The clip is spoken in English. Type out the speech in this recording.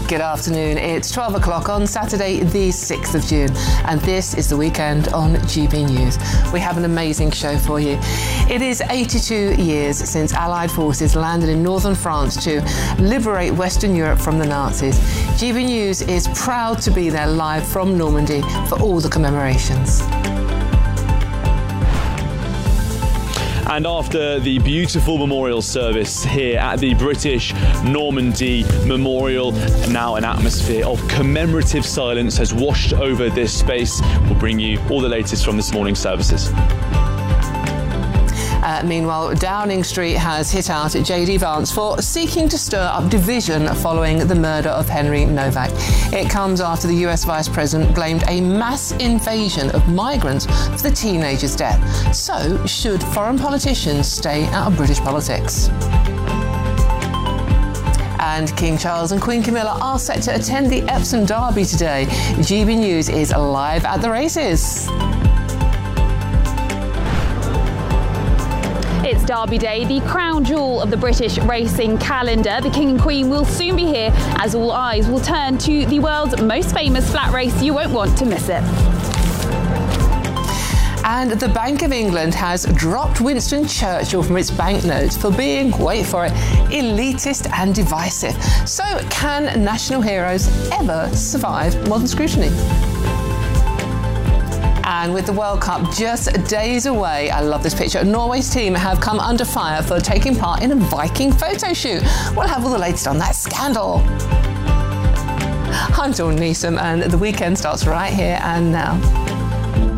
Good afternoon. It's 12 o'clock on Saturday, the 6th of June, and this is the weekend on GB News. We have an amazing show for you. It is 82 years since Allied forces landed in northern France to liberate Western Europe from the Nazis. GB News is proud to be there live from Normandy for all the commemorations. And after the beautiful memorial service here at the British Normandy Memorial, now an atmosphere of commemorative silence has washed over this space. We'll bring you all the latest from this morning's services. Meanwhile, Downing Street has hit out at JD Vance for seeking to stir up division following the murder of Henry Novak. It comes after the US Vice President blamed a mass invasion of migrants for the teenager's death. So, should foreign politicians stay out of British politics? And King Charles and Queen Camilla are set to attend the Epsom Derby today. GB News is live at the races. It's Derby Day, the crown jewel of the British racing calendar. The King and Queen will soon be here as all eyes will turn to the world's most famous flat race. You won't want to miss it. And the Bank of England has dropped Winston Churchill from its banknotes for being, wait for it, elitist and divisive. So can national heroes ever survive modern scrutiny? And with the World Cup just days away, I love this picture, Norway's team have come under fire for taking part in a Viking photo shoot. We'll have all the latest on that scandal. I'm Dawn Neeson, and the weekend starts right here and now.